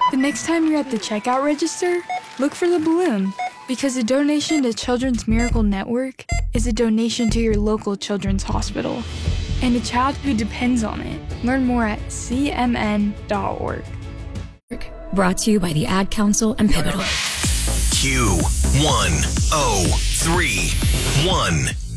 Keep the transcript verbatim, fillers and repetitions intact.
The next time you're at the checkout register, look for the balloon, because a donation to Children's Miracle Network is a donation to your local children's hospital and a child who depends on it. Learn more at c m n dot org. Brought to you by the Ad Council and Pivotal. Q one oh three one.